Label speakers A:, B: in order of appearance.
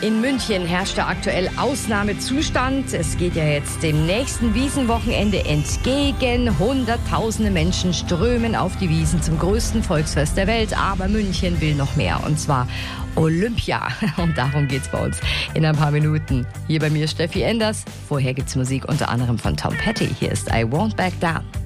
A: In München herrscht aktuell Ausnahmezustand. Es geht ja jetzt dem nächsten Wiesenwochenende entgegen. Hunderttausende Menschen strömen auf die Wiesn zum größten Volksfest der Welt. Aber München will noch mehr, und zwar Olympia. Und darum geht's bei uns in ein paar Minuten. Hier bei mir Steffi Enders. Vorher gibt's Musik unter anderem von Tom Petty. Hier ist I Won't Back Down.